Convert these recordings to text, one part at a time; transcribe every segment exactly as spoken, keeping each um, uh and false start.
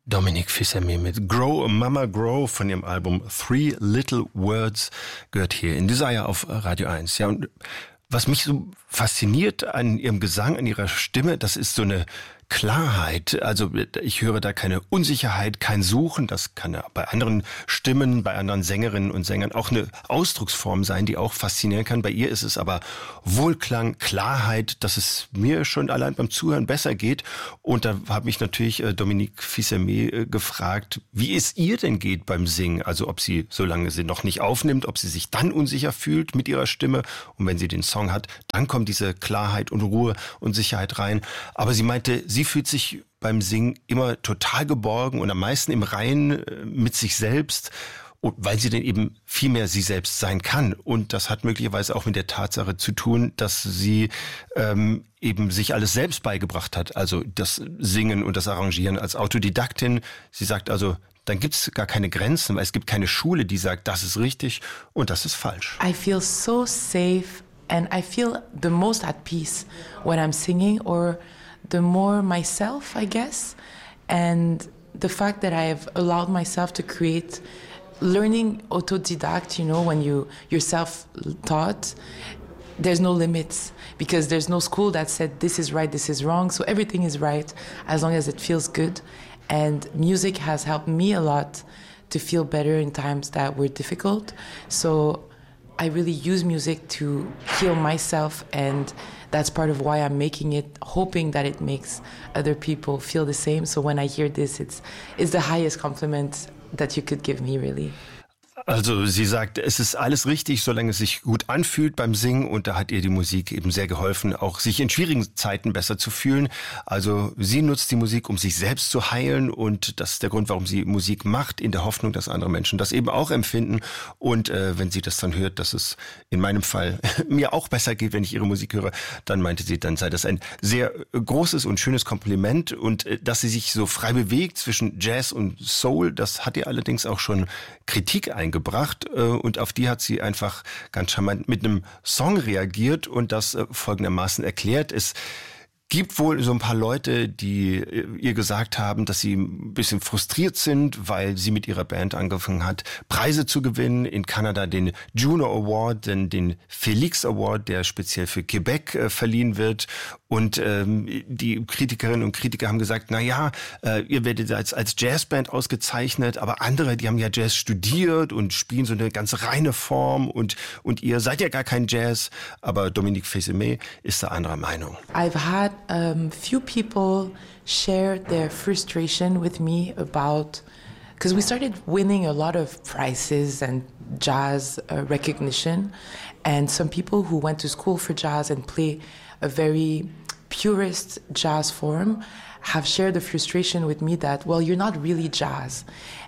Dominique Fils-Aimé mit Grow, Mama Grow von ihrem Album Three Little Words gehört hier in Desire auf Radio eins. Ja, und was mich so fasziniert an ihrem Gesang, an ihrer Stimme, das ist so eine Klarheit. Also ich höre da keine Unsicherheit, kein Suchen. Das kann ja bei anderen Stimmen, bei anderen Sängerinnen und Sängern auch eine Ausdrucksform sein, die auch faszinieren kann. Bei ihr ist es aber Wohlklang, Klarheit, dass es mir schon allein beim Zuhören besser geht. Und da habe ich natürlich äh, Dominique Fils-Aimé äh, gefragt, wie es ihr denn geht beim Singen. Also ob sie, solange sie noch nicht aufnimmt, ob sie sich dann unsicher fühlt mit ihrer Stimme. Und wenn sie den Song hat, dann kommt diese Klarheit und Ruhe und Sicherheit rein. Aber sie meinte, sie fühlt sich beim Singen immer total geborgen und am meisten im Reinen mit sich selbst, weil sie dann eben viel mehr sie selbst sein kann. Und das hat möglicherweise auch mit der Tatsache zu tun, dass sie ähm, eben sich alles selbst beigebracht hat. Also das Singen und das Arrangieren als Autodidaktin. Sie sagt also, dann gibt es gar keine Grenzen, weil es gibt keine Schule, die sagt, das ist richtig und das ist falsch. I feel so safe and I feel the most at peace when I'm singing, or the more myself, I guess. And the fact that I've allowed myself to create, learning autodidact, you know, when you, you're self-taught, there's no limits because there's no school that said this is right, this is wrong. So everything is right as long as it feels good. And music has helped me a lot to feel better in times that were difficult. So I really use music to heal myself, and that's part of why I'm making it, hoping that it makes other people feel the same. So when I hear this, it's, it's the highest compliment that you could give me, really. Also sie sagt, es ist alles richtig, solange es sich gut anfühlt beim Singen, und da hat ihr die Musik eben sehr geholfen, auch sich in schwierigen Zeiten besser zu fühlen. Also sie nutzt die Musik, um sich selbst zu heilen, und das ist der Grund, warum sie Musik macht, in der Hoffnung, dass andere Menschen das eben auch empfinden. Und äh, wenn sie das dann hört, dass es in meinem Fall mir auch besser geht, wenn ich ihre Musik höre, dann meinte sie, dann sei das ein sehr großes und schönes Kompliment, und äh, dass sie sich so frei bewegt zwischen Jazz und Soul, das hat ihr allerdings auch schon Kritik eingebracht. gebracht und auf die hat sie einfach ganz charmant mit einem Song reagiert und das folgendermaßen erklärt. Es gibt wohl so ein paar Leute, die ihr gesagt haben, dass sie ein bisschen frustriert sind, weil sie mit ihrer Band angefangen hat, Preise zu gewinnen. In Kanada den Juno Award, den, den Félix Award, der speziell für Quebec äh, verliehen wird. Und ähm, die Kritikerinnen und Kritiker haben gesagt, na ja, äh, ihr werdet als, als Jazzband ausgezeichnet, aber andere, die haben ja Jazz studiert und spielen so eine ganz reine Form, und, und ihr seid ja gar kein Jazz. Aber Dominique Fils-Aimé ist da anderer Meinung. I've had um, few people share their frustration with me about, because we started winning a lot of prizes and jazz uh, recognition, and some people who went to school for jazz and play a very purist jazz form have shared the frustration with me that, well, you're not really jazz.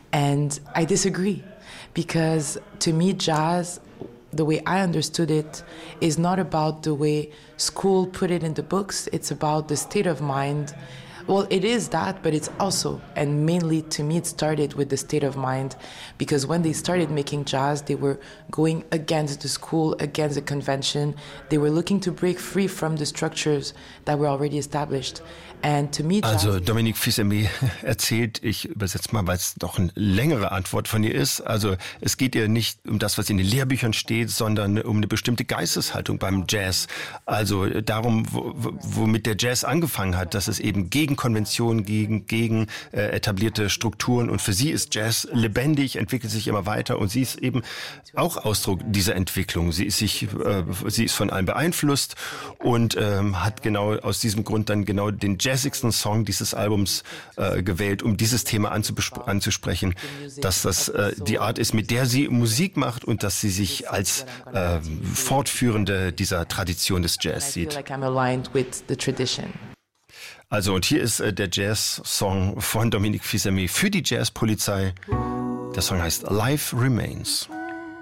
And I disagree, because to me, jazz, the way I understood it, is not about the way school put it in the books. It's about the state of mind. Well, it is that, but it's also, and mainly to me, it started with the state of mind, because when they started making jazz, they were going against the school, against the convention. They were looking to break free from the structures that were already established. And to me, also Dominique Fils-Aimé erzählt, ich übersetze mal, weil es doch eine längere Antwort von ihr ist. Also es geht ihr nicht um das, was in den Lehrbüchern steht, sondern um eine bestimmte Geisteshaltung beim Jazz. Also darum, womit der Jazz angefangen hat, dass es eben gegen Konventionen, gegen, gegen äh, etablierte Strukturen, und für sie ist Jazz lebendig, entwickelt sich immer weiter, und sie ist eben auch Ausdruck dieser Entwicklung. Sie ist sich, äh, sie ist von allem beeinflusst und ähm, hat genau aus diesem Grund dann genau den jazzigsten Song dieses Albums äh, gewählt, um dieses Thema anzusprechen, dass das äh, die Art ist, mit der sie Musik macht, und dass sie sich als äh, Fortführende dieser Tradition des Jazz sieht. Also, und hier ist äh, der Jazz-Song von Dominique Fils-Aimé für die Jazzpolizei. Der Song heißt Life Remains.